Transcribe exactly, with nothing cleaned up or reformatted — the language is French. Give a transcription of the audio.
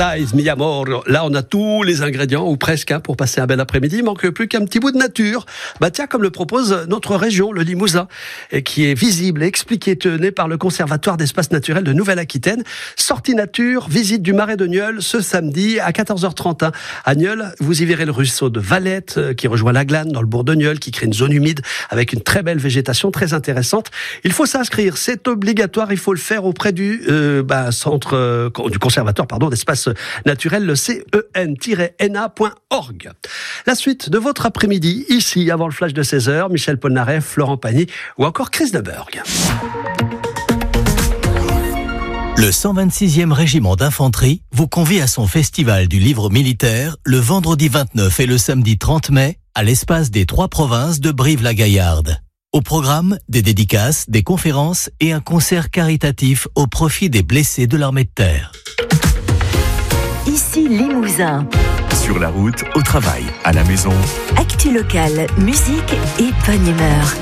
Is mi amor. Là, on a tous les ingrédients, ou presque, hein, pour passer un bel après-midi. Il manque plus qu'un petit bout de nature. Bah tiens, comme le propose notre région, le Limousin, et qui est visible et expliqué, tenu par le Conservatoire d'espaces naturels de Nouvelle-Aquitaine. Sortie nature, visite du Marais de Nieul, ce samedi à quatorze heures trente. Hein. À Nieul, vous y verrez le ruisseau de Valette, euh, qui rejoint la Glane, dans le bourg de Nieul, qui crée une zone humide avec une très belle végétation, très intéressante. Il faut s'inscrire, c'est obligatoire, il faut le faire auprès du euh, bah, centre, euh, du Conservatoire, pardon, d'espaces naturel, le C E N N A point org. La suite de votre après-midi, ici, avant le flash de seize heures, Michel Polnareff, Florent Pagny ou encore Chris Deberg. Le cent vingt-sixième régiment d'infanterie vous convie à son festival du livre militaire le vendredi vingt-neuf et le samedi trente mai à l'espace des Trois Provinces de Brive-la-Gaillarde. Au programme, des dédicaces, des conférences et un concert caritatif au profit des blessés de l'armée de terre. Ici Limousin. Sur la route, au travail, à la maison. Actu locale, musique et bonne humeur.